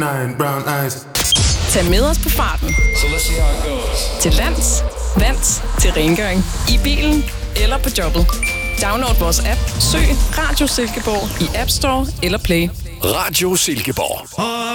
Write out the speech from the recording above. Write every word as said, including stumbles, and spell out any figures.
Nine brown eyes. Tag med os på farten. So let's see how it goes. Til lands, vands, til rengøring, i bilen eller på jobbet. Download vores app. Søg Radio Silkeborg i App Store eller Play. Radio Silkeborg.